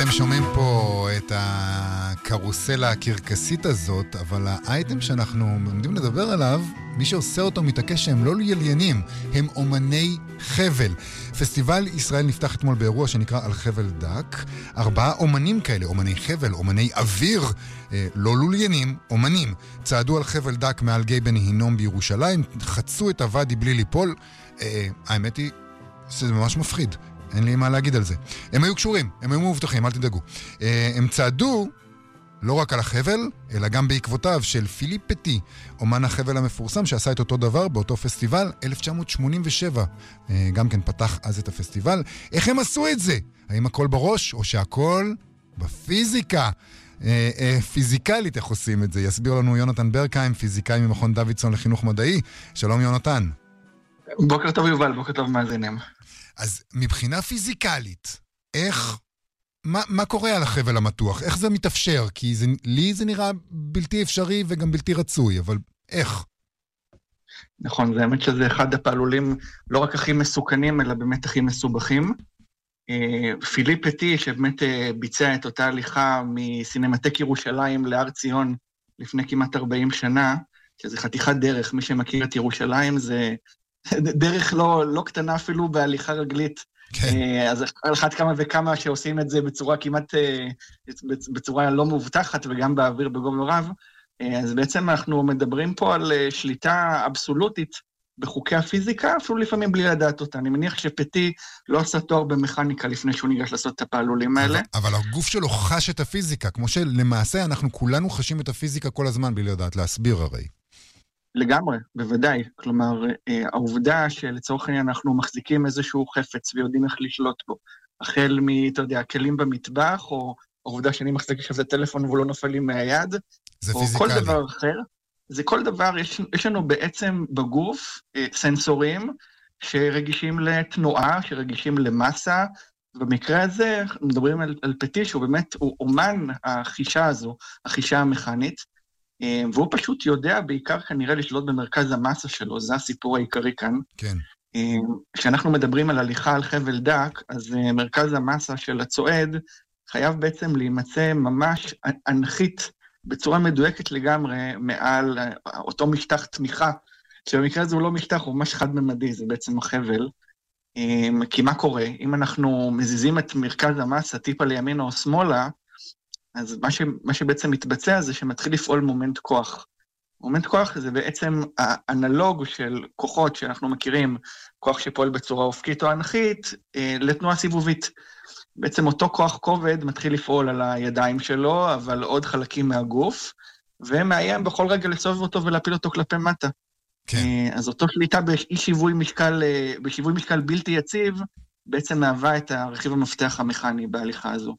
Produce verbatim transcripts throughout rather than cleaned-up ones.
אתם שומעים פה את הקרוסלה הקרקסית הזאת, אבל האייטם שאנחנו עומדים לדבר עליו, מי שעושה אותו מתעקש שהם לא יליינים, הם אומני חבל. פסטיבל ישראל נפתח אתמול באירוע שנקרא על חבל דק. ארבעה אומנים כאלה, אומני חבל, אומני אוויר, אה, לא לוליינים, אומנים, צעדו על חבל דק מעל גיא בן הינום בירושלים, חצו את הוואדי בלי ליפול. אה, האמת היא, זה ממש מפחיד. אין לי מה להגיד על זה. הם היו קשורים, הם היו מובטחים, אל תדאגו. הם צעדו לא רק על החבל, אלא גם בעקבותיו של פיליפ פטי, אומן החבל המפורסם שעשה את אותו דבר באותו פסטיבל אלף תשע מאות שמונים ושבע. גם כן פתח אז את הפסטיבל. איך הם עשו את זה? האם הכל בראש או שהכל בפיזיקה? פיזיקלית איך עושים את זה? יסביר לנו יונתן ברקהיים, פיזיקאי ממכון דוידסון לחינוך מדעי. שלום יונתן. בוקר טוב יובל, בוקר טוב מאזינים. אז מבחינה פיזיקלית, איך, מה, מה קורה על החבל המתוח? איך זה מתאפשר? כי זה, לי זה נראה בלתי אפשרי וגם בלתי רצוי, אבל איך? נכון, זה האמת שזה אחד הפעלולים לא רק הכי מסוכנים, אלא באמת הכי מסובכים. פיליפ פטי, שבאמת ביצע את אותה הליכה מסינמטק ירושלים להר ציון לפני כמעט ארבעים שנה, שזה חתיכת דרך, מי שמכיר את ירושלים זה... דרך לא, לא קטנה אפילו בהליכה רגלית. כן. אז על אחת כמה וכמה שעושים את זה בצורה כמעט, בצורה לא מובטחת וגם באוויר בגובה רב, אז בעצם אנחנו מדברים פה על שליטה אבסולוטית בחוקי הפיזיקה, אפילו לפעמים בלי לדעת אותה. אני מניח שפטי לא עשה תואר במכניקה לפני שהוא ניגש לעשות את הפעלולים האלה. אבל, אבל הגוף שלו חש את הפיזיקה, כמו שלמעשה אנחנו כולנו חשים את הפיזיקה כל הזמן בלי לדעת להסביר הרי. לגמרי, בוודאי. כלומר, העובדה שלצורך העניין אנחנו מחזיקים איזשהו חפץ ויודעים איך לשלוט בו, החל מ, אתה יודע, כלים במטבח, או העובדה שאני מחזיק עכשיו זה טלפון והוא לא נופל לי מהיד, זה או פיזיקלי. כל דבר אחר. זה כל דבר, יש, יש לנו בעצם בגוף סנסורים שרגישים לתנועה, שרגישים למסה, במקרה הזה מדברים על, על פטי, שהוא באמת, הוא אומן החישה הזו, החישה המכנית, והוא פשוט יודע בעיקר כנראה לשלוט במרכז המסה שלו, זה הסיפור העיקרי כאן. כן. כשאנחנו מדברים על הליכה על חבל דק, אז מרכז המסה של הצועד חייב בעצם להימצא ממש אנחית, בצורה מדויקת לגמרי, מעל אותו משטח תמיכה, שבמקרה הזה הוא לא משטח, הוא ממש חד-ממדי, זה בעצם החבל. כי מה קורה? אם אנחנו מזיזים את מרכז המסה טיפה לימין או שמאלה, אז מה, ש, מה שבעצם מתבצע זה שמתחיל לפעול מומנט כוח. מומנט כוח זה בעצם האנלוג של כוחות שאנחנו מכירים, כוח שפועל בצורה אופקית או אנחית, אה, לתנועה סיבובית. בעצם אותו כוח כובד מתחיל לפעול על הידיים שלו, אבל עוד חלקים מהגוף, ומאיים בכל רגע לסובב אותו ולהפיל אותו כלפי מטה. כן. אה, אז אותו שליטה באי שיווי משקל, אה, בשיווי משקל בלתי יציב, בעצם מהווה את הרכיב המפתח המכני בהליכה הזו.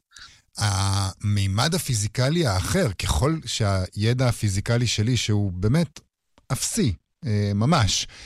המימד הפיזיקלי האחר, ככל שהידע הפיזיקלי שלי, שהוא באמת אפסי, ממש,